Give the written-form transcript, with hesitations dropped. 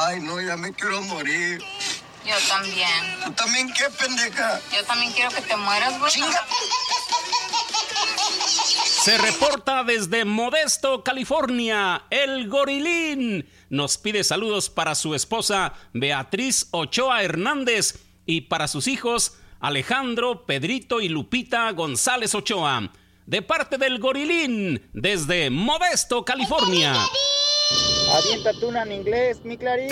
Ay, no, ya me quiero morir. Yo también. ¿Tú también qué, pendeja? Yo también quiero que te mueras, güey. ¡Chinga! Se reporta desde Modesto, California, el Gorilín. Nos pide saludos para su esposa Beatriz Ochoa Hernández y para sus hijos Alejandro, Pedrito y Lupita González Ochoa. De parte del Gorilín, desde Modesto, California. Aviéntate una en inglés, mi Clarín.